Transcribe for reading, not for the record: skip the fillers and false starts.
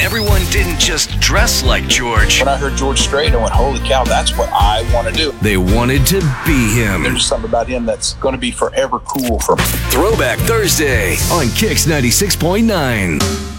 everyone didn't just dress like George. When I heard George Strait, I went, holy cow, that's what I want to do. They wanted to be him. There's something about him that's going to be forever cool for me. Throwback Thursday on Kix 96.9.